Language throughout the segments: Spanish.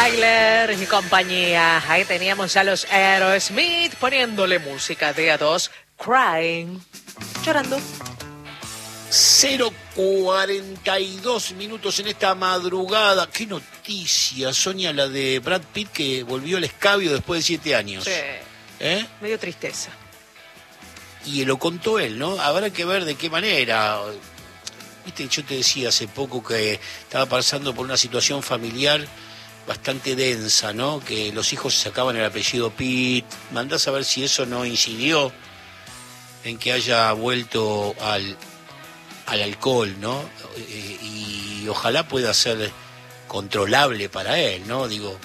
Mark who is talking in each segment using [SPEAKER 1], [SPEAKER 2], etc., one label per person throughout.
[SPEAKER 1] Tyler y compañía. Ahí teníamos a los Aerosmith poniéndole música de A2, Crying, llorando.
[SPEAKER 2] 0:42 minutos en esta madrugada. Qué noticia, Sonia, la de Brad Pitt, que volvió al escabio después de 7 años.
[SPEAKER 1] Sí, me dio tristeza.
[SPEAKER 2] Y lo contó él, ¿no? Habrá que ver de qué manera. Viste, yo te decía hace poco que estaba pasando por una situación familiar bastante densa, ¿no? Que los hijos se sacaban el apellido Pitt. Mandás a ver si eso no incidió en que haya vuelto al alcohol, ¿no? Y ojalá pueda ser controlable para él, ¿no? Digo,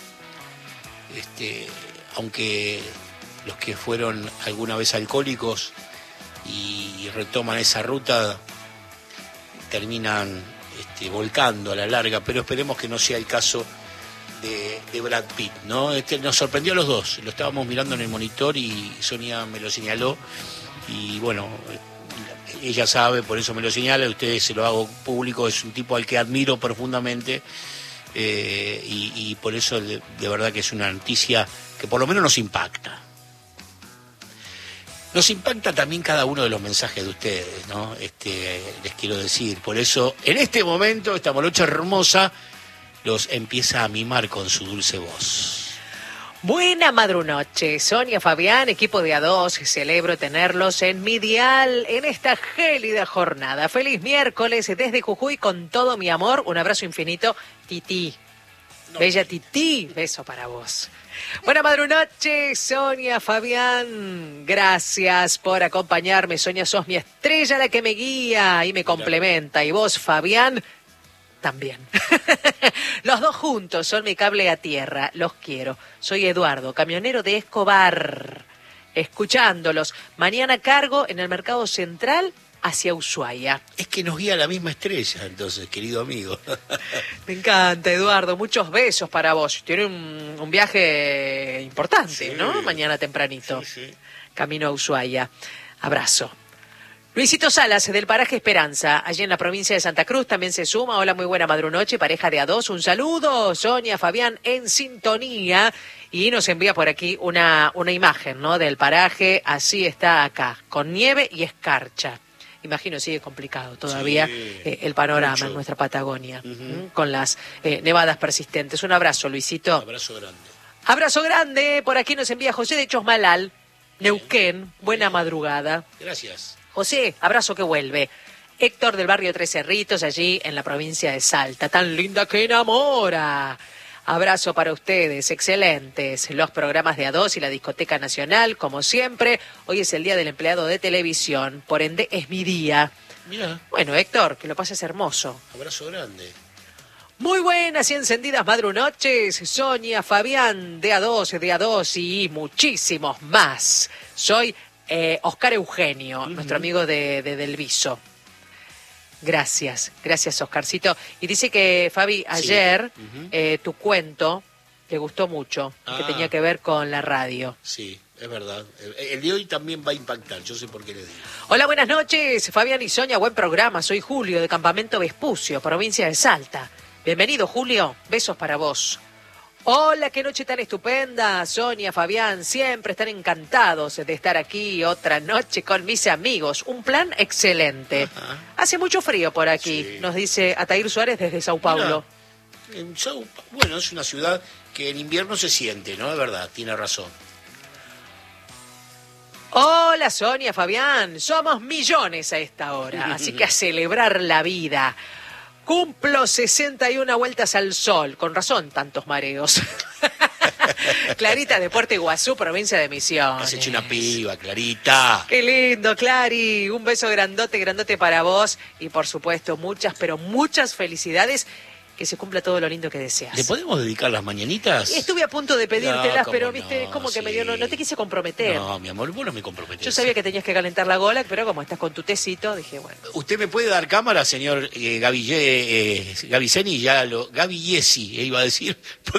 [SPEAKER 2] aunque los que fueron alguna vez alcohólicos y retoman esa ruta terminan volcando a la larga, pero esperemos que no sea el caso de Brad Pitt, ¿no? Nos sorprendió a los dos, lo estábamos mirando en el monitor y Sonia me lo señaló y bueno, ella sabe, por eso me lo señala, a ustedes se lo hago público, es un tipo al que admiro profundamente y por eso de verdad que es una noticia que por lo menos nos impacta. Nos impacta también cada uno de los mensajes de ustedes, ¿no? Les quiero decir, por eso en este momento esta morocha hermosa los empieza a mimar con su dulce voz.
[SPEAKER 1] Buena madrunoche, Sonia, Fabián, equipo de A2, celebro tenerlos en mi dial en esta gélida jornada. Feliz miércoles desde Jujuy con todo mi amor, un abrazo infinito, Titi. Bella Titi, beso para vos. Buena madrunoche, Sonia, Fabián, gracias por acompañarme. Sonia, sos mi estrella, la que me guía y me complementa. Y vos, Fabián, también. Los dos juntos son mi cable a tierra, los quiero. Soy Eduardo, camionero de Escobar, escuchándolos. Mañana cargo en el Mercado Central hacia Ushuaia.
[SPEAKER 2] Es que nos guía la misma estrella, entonces, querido amigo.
[SPEAKER 1] Me encanta, Eduardo. Muchos besos para vos. Tiene un viaje importante, sí, ¿no? Mañana tempranito. Sí. Camino a Ushuaia. Abrazo. Luisito Salas, del paraje Esperanza, allí en la provincia de Santa Cruz, también se suma. Hola, muy buena madrunoche, pareja de A2. Un saludo, Sonia, Fabián, en sintonía. Y nos envía por aquí una imagen, ¿no? Del paraje. Así está acá, con nieve y escarcha. Imagino sigue complicado todavía el panorama mucho en nuestra Patagonia, con las nevadas persistentes. Un abrazo, Luisito.
[SPEAKER 2] Abrazo grande.
[SPEAKER 1] Abrazo grande. Por aquí nos envía José de Chosmalal, Neuquén. Buena madrugada.
[SPEAKER 2] Gracias.
[SPEAKER 1] José, abrazo que vuelve. Héctor del barrio Tres Cerritos, allí en la provincia de Salta. Tan linda que enamora. Abrazo para ustedes, excelentes. Los programas de A2 y la Discoteca Nacional, como siempre. Hoy es el Día del Empleado de Televisión, por ende es mi día.
[SPEAKER 2] Mirá.
[SPEAKER 1] Bueno, Héctor, que lo pases hermoso.
[SPEAKER 2] Abrazo grande.
[SPEAKER 1] Muy buenas y encendidas madrunoches, Sonia, Fabián, de A2 y muchísimos más. Soy Oscar Eugenio, nuestro amigo del Viso. Gracias, Oscarcito. Y dice que, Fabi, ayer tu cuento le gustó mucho, que tenía que ver con la radio.
[SPEAKER 2] Sí, es verdad. El de hoy también va a impactar, yo sé por qué le digo.
[SPEAKER 1] Hola, buenas noches, Fabián y Sonia, buen programa. Soy Julio, de Campamento Vespucio, provincia de Salta. Bienvenido, Julio, besos para vos. Hola, qué noche tan estupenda, Sonia, Fabián, siempre están encantados de estar aquí otra noche con mis amigos. Un plan excelente. Ajá. Hace mucho frío por aquí, nos dice Atair Suárez desde Sao Paulo.
[SPEAKER 2] Bueno, es una ciudad que en invierno se siente, ¿no? Es verdad, tiene razón.
[SPEAKER 1] Hola, Sonia, Fabián, somos millones a esta hora, así que a celebrar la vida. Cumplo 61 vueltas al sol. Con razón, tantos mareos. Clarita de Puerto Iguazú, provincia de Misiones.
[SPEAKER 2] Has hecho una piba, Clarita.
[SPEAKER 1] Qué lindo, Clary. Un beso grandote para vos. Y por supuesto, muchas, pero muchas felicidades. Que se cumpla todo lo lindo que deseas.
[SPEAKER 2] ¿Le podemos dedicar las mañanitas?
[SPEAKER 1] Estuve a punto de pedírtelas, pero viste, como que medio no te quise comprometer.
[SPEAKER 2] No, mi amor, vos no me comprometés.
[SPEAKER 1] Yo sabía que tenías que calentar la gola, pero como estás con tu tecito, dije, bueno.
[SPEAKER 2] ¿Usted me puede dar cámara, señor Gaviceni? Gavillesi, iba a decir,